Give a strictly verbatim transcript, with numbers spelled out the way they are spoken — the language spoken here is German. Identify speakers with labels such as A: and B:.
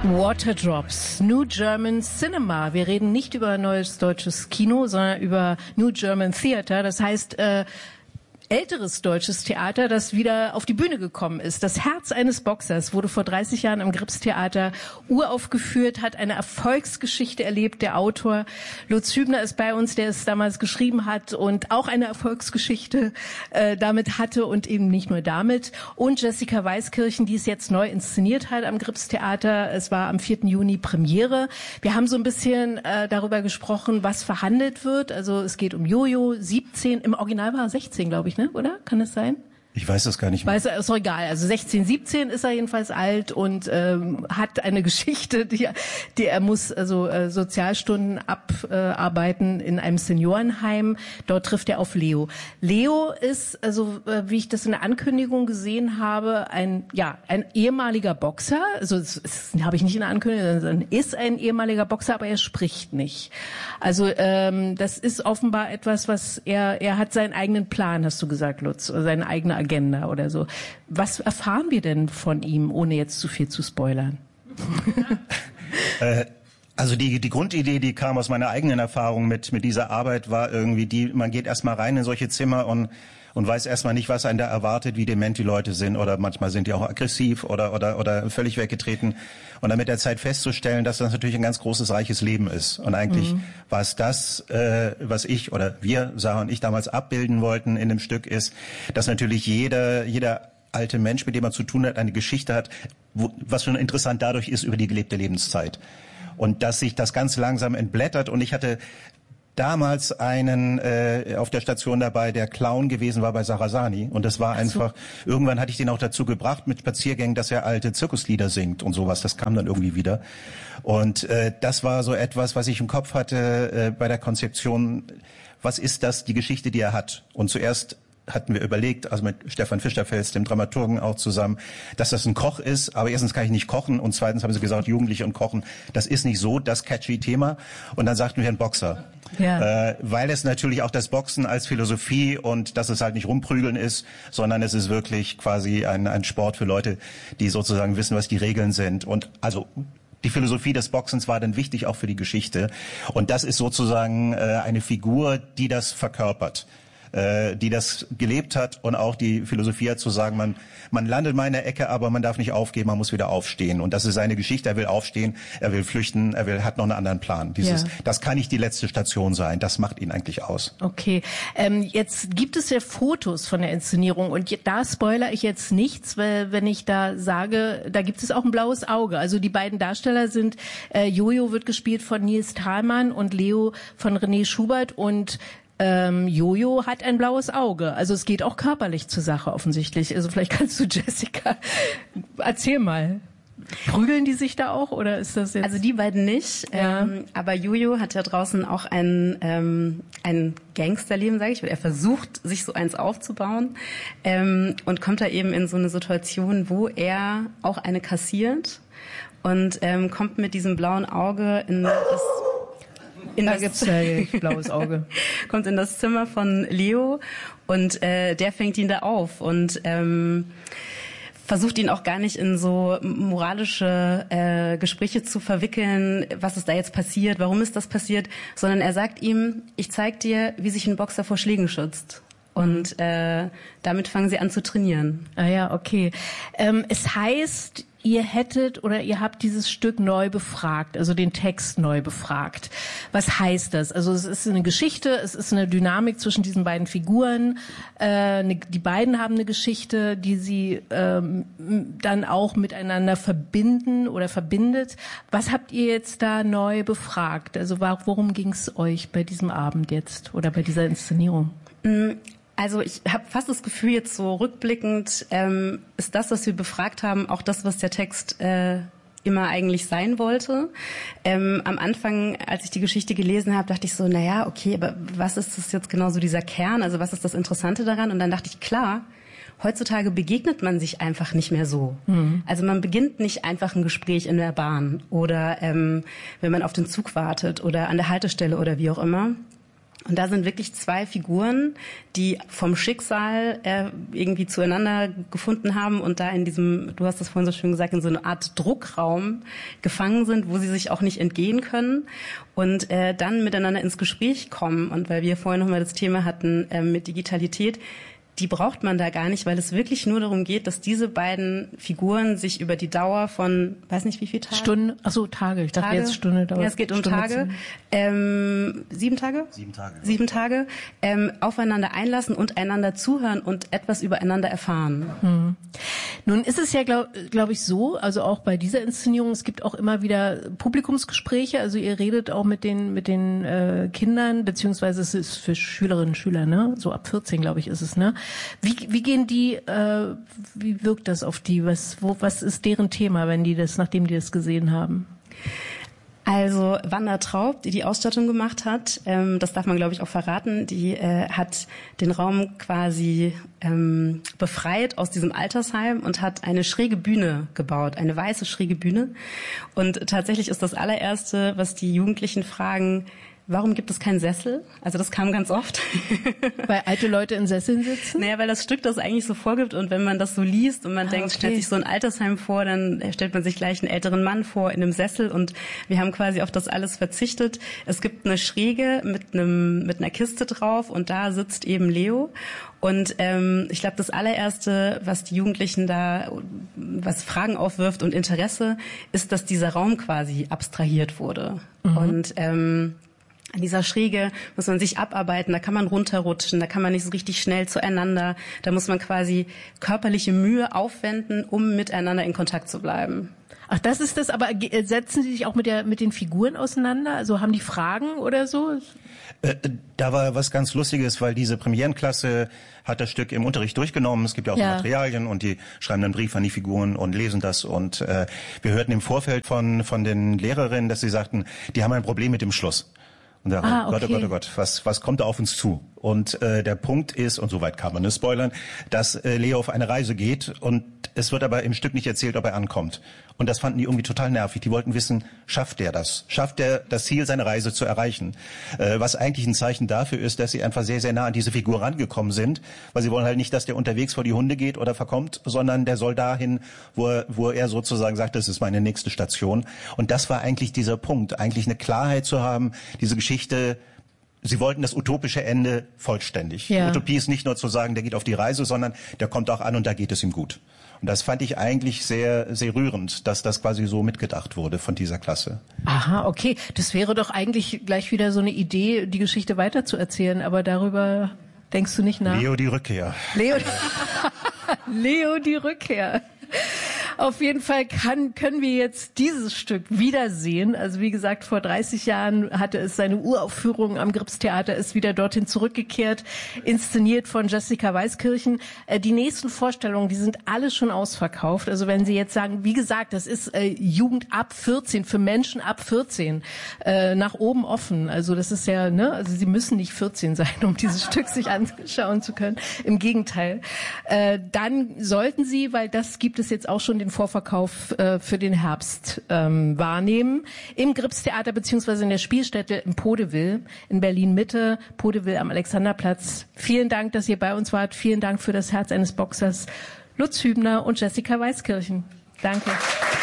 A: Waterdrops, New German Cinema. Wir reden nicht über neues deutsches Kino, sondern über New German Theater. Das heißt, äh, älteres deutsches Theater, das wieder auf die Bühne gekommen ist. Das Herz eines Boxers wurde vor dreißig Jahren im Gripstheater uraufgeführt, hat eine Erfolgsgeschichte erlebt. Der Autor Lutz Hübner ist bei uns, der es damals geschrieben hat und auch eine Erfolgsgeschichte äh, damit hatte und eben nicht nur damit. Und Jessica Weiskirchen, die es jetzt neu inszeniert hat am Gripstheater. Es war am vierten Juni Premiere. Wir haben so ein bisschen äh, darüber gesprochen, was verhandelt wird. Also es geht um Jojo, siebzehn, im Original war er sechzehn, glaube ich. Ne? Oder? Kann es sein?
B: Ich weiß das gar nicht mehr.
A: Weiß er, ist doch egal. Also sechzehn, siebzehn ist er jedenfalls alt und ähm, hat eine Geschichte, die, die er muss also äh, Sozialstunden abarbeiten äh, in einem Seniorenheim. Dort trifft er auf Leo. Leo ist, also äh, wie ich das in der Ankündigung gesehen habe, ein ja ein ehemaliger Boxer. Also das, das habe ich nicht in der Ankündigung, sondern ist ein ehemaliger Boxer, aber er spricht nicht. Also ähm, das ist offenbar etwas, was er er hat seinen eigenen Plan, hast du gesagt, Lutz, oder seine eigene Agenda oder so. Was erfahren wir denn von ihm, ohne jetzt zu viel zu spoilern?
B: äh, also die die Grundidee, die kam aus meiner eigenen Erfahrung mit mit dieser Arbeit, war irgendwie die, man geht erstmal rein in solche Zimmer und und weiß erstmal nicht, was einen da erwartet, wie dement die Leute sind oder manchmal sind die auch aggressiv oder oder oder völlig weggetreten und dann mit der Zeit festzustellen, dass das natürlich ein ganz großes, reiches Leben ist und eigentlich mhm. war es das, äh, was ich oder wir, Sarah und ich damals abbilden wollten in dem Stück ist, dass natürlich jeder jeder alte Mensch, mit dem man zu tun hat, eine Geschichte hat, wo, was schon interessant dadurch ist über die gelebte Lebenszeit und dass sich das ganz langsam entblättert und ich hatte damals einen äh, auf der Station dabei, der Clown gewesen war bei Sarasani. Und das war einfach, so. Irgendwann hatte ich den auch dazu gebracht mit Spaziergängen, dass er alte Zirkuslieder singt und sowas. Das kam dann irgendwie wieder. Und äh, das war so etwas, was ich im Kopf hatte äh, bei der Konzeption. Was ist das, die Geschichte, die er hat? Und zuerst hatten wir überlegt, also mit Stefan Fischerfels, dem Dramaturgen auch zusammen, dass das ein Koch ist. Aber erstens kann ich nicht kochen und zweitens haben sie gesagt, Jugendliche und Kochen, das ist nicht so das catchy Thema. Und dann sagten wir ein Boxer. Ja. Äh, weil es natürlich auch das Boxen als Philosophie und dass es halt nicht rumprügeln ist, sondern es ist wirklich quasi ein, ein Sport für Leute, die sozusagen wissen, was die Regeln sind. Und also die Philosophie des Boxens war dann wichtig auch für die Geschichte. Und das ist sozusagen äh, eine Figur, die das verkörpert, die das gelebt hat und auch die Philosophie hat zu sagen, man man landet mal in der Ecke, aber man darf nicht aufgeben, man muss wieder aufstehen. Und das ist seine Geschichte, er will aufstehen, er will flüchten, er will hat noch einen anderen Plan. Dieses, ja. Das kann nicht die letzte Station sein, das macht ihn eigentlich aus.
A: Okay, ähm, jetzt gibt es ja Fotos von der Inszenierung und da spoilere ich jetzt nichts, weil wenn ich da sage, da gibt es auch ein blaues Auge. Also die beiden Darsteller sind, äh, Jojo wird gespielt von Nils Thalmann und Leo von René Schubert und Ähm, Jojo hat ein blaues Auge. Also es geht auch körperlich zur Sache offensichtlich. Also vielleicht kannst du, Jessica, erzähl mal. Prügeln die sich da auch oder ist das jetzt?
C: Also die beiden nicht. Ja. Ähm, aber Jojo hat ja draußen auch ein, ähm, ein Gangsterleben, sage ich. Er versucht, sich so eins aufzubauen ähm, und kommt da eben in so eine Situation, wo er auch eine kassiert und ähm, kommt mit diesem blauen Auge in das In
A: da
C: das
A: gibt's ja blaues Auge.
C: kommt in das Zimmer von Leo und äh, der fängt ihn da auf und ähm, versucht ihn auch gar nicht in so moralische äh, Gespräche zu verwickeln, was ist da jetzt passiert, warum ist das passiert, sondern er sagt ihm, ich zeig dir, wie sich ein Boxer vor Schlägen schützt. Und äh, damit fangen sie an zu trainieren.
A: Ah ja, okay. Ähm, es heißt, ihr hättet oder ihr habt dieses Stück neu befragt, also den Text neu befragt. Was heißt das? Also es ist eine Geschichte, es ist eine Dynamik zwischen diesen beiden Figuren. Äh, eine, die beiden haben eine Geschichte, die sie ähm, dann auch miteinander verbinden oder verbindet. Was habt ihr jetzt da neu befragt? Also worum ging es euch bei diesem Abend jetzt oder bei dieser Inszenierung?
C: Also ich habe fast das Gefühl, jetzt so rückblickend ähm, ist das, was wir befragt haben, auch das, was der Text äh, immer eigentlich sein wollte. Ähm, am Anfang, als ich die Geschichte gelesen habe, dachte ich so, naja, okay, aber was ist das jetzt genau so dieser Kern? Also was ist das Interessante daran? Und dann dachte ich, klar, heutzutage begegnet man sich einfach nicht mehr so. Mhm. Also man beginnt nicht einfach ein Gespräch in der Bahn oder ähm, wenn man auf den Zug wartet oder an der Haltestelle oder wie auch immer. Und da sind wirklich zwei Figuren, die vom Schicksal äh, irgendwie zueinander gefunden haben und da in diesem, du hast das vorhin so schön gesagt, in so einer Art Druckraum gefangen sind, wo sie sich auch nicht entgehen können und äh, dann miteinander ins Gespräch kommen. Und weil wir vorhin nochmal das Thema hatten äh, mit Digitalität, die braucht man da gar nicht, weil es wirklich nur darum geht, dass diese beiden Figuren sich über die Dauer von, weiß nicht wie viele Tage?
A: Stunden, ach so, Tage. Ich dachte
C: Tage.
A: jetzt Stunde dauert.
C: Ja, es geht um
A: Stunde
C: Tage. Ähm, sieben Tage?
B: Sieben Tage.
C: Sieben Tage. Ähm, aufeinander einlassen und einander zuhören und etwas übereinander erfahren.
A: Hm. Nun ist es ja, glaube glaub ich, so, also auch bei dieser Inszenierung, es gibt auch immer wieder Publikumsgespräche, also ihr redet auch mit den mit den äh, Kindern, beziehungsweise es ist für Schülerinnen und Schüler, ne? So ab vierzehn, glaube ich, ist es, ne? Wie, wie gehen die, äh, wie wirkt das auf die? Was, wo, was ist deren Thema, wenn die das, nachdem die das gesehen haben?
C: Also Wanda Traub, die die Ausstattung gemacht hat, ähm, das darf man glaube ich auch verraten, die äh, hat den Raum quasi ähm, befreit aus diesem Altersheim und hat eine schräge Bühne gebaut, eine weiße schräge Bühne. Und tatsächlich ist das allererste, was die Jugendlichen fragen, warum gibt es keinen Sessel? Also das kam ganz oft.
A: Weil alte Leute in Sesseln sitzen?
C: Naja, weil das Stück das eigentlich so vorgibt und wenn man das so liest und man ah, denkt, okay. stellt sich so ein Altersheim vor, dann stellt man sich gleich einen älteren Mann vor in einem Sessel und wir haben quasi auf das alles verzichtet. Es gibt eine Schräge mit einem mit einer Kiste drauf und da sitzt eben Leo. Und ähm, ich glaube, das allererste, was die Jugendlichen da, was Fragen aufwirft und Interesse, ist, dass dieser Raum quasi abstrahiert wurde. Mhm. Und ähm, an dieser Schräge muss man sich abarbeiten, da kann man runterrutschen, da kann man nicht so richtig schnell zueinander, da muss man quasi körperliche Mühe aufwenden, um miteinander in Kontakt zu bleiben.
A: Ach, das ist das, aber setzen Sie sich auch mit der mit den Figuren auseinander? Also haben die Fragen oder so?
B: Äh, da war was ganz Lustiges, weil diese Premierenklasse hat das Stück im Unterricht durchgenommen. Es gibt ja auch ja. Materialien und die schreiben dann einen Brief an die Figuren und lesen das. Und äh, wir hörten im Vorfeld von von den Lehrerinnen, dass sie sagten, die haben ein Problem mit dem Schluss. Und sagen, ah, okay. Gott, oh Gott, oh Gott, was, was kommt da auf uns zu? Und äh, der Punkt ist, und soweit kann man es spoilern, dass äh, Leo auf eine Reise geht und es wird aber im Stück nicht erzählt, ob er ankommt. Und das fanden die irgendwie total nervig. Die wollten wissen, schafft er das? Schafft er das Ziel, seine Reise zu erreichen? Äh, was eigentlich ein Zeichen dafür ist, dass sie einfach sehr, sehr nah an diese Figur rangekommen sind, weil sie wollen halt nicht, dass der unterwegs vor die Hunde geht oder verkommt, sondern der soll dahin, wo er, wo er sozusagen sagt, das ist meine nächste Station. Und das war eigentlich dieser Punkt, eigentlich eine Klarheit zu haben, diese Geschichte. Sie wollten das utopische Ende vollständig. Ja. Utopie ist nicht nur zu sagen, der geht auf die Reise, sondern der kommt auch an und da geht es ihm gut. Und das fand ich eigentlich sehr, sehr rührend, dass das quasi so mitgedacht wurde von dieser Klasse.
A: Aha, okay. Das wäre doch eigentlich gleich wieder so eine Idee, die Geschichte weiterzuerzählen, aber darüber denkst du nicht nach?
B: Leo die Rückkehr.
A: Leo, Leo die Rückkehr. Auf jeden Fall kann, können wir jetzt dieses Stück wiedersehen. Also wie gesagt, vor dreißig Jahren hatte es seine Uraufführung am Gripstheater, ist wieder dorthin zurückgekehrt, inszeniert von Jessica Weiskirchen. Äh, die nächsten Vorstellungen, die sind alle schon ausverkauft. Also wenn Sie jetzt sagen, wie gesagt, das ist äh, Jugend ab vierzehn, für Menschen ab vierzehn, äh, nach oben offen. Also das ist ja, ne, also Sie müssen nicht vierzehn sein, um dieses Stück sich anschauen zu können. Im Gegenteil. Äh, dann sollten Sie, weil das gibt es jetzt auch schon, den Vorverkauf äh, für den Herbst ähm, wahrnehmen. Im Gripstheater beziehungsweise in der Spielstätte in Podewil in Berlin-Mitte, Podewil am Alexanderplatz. Vielen Dank, dass ihr bei uns wart. Vielen Dank für das Herz eines Boxers, Lutz Hübner und Jessica Weiskirchen. Danke.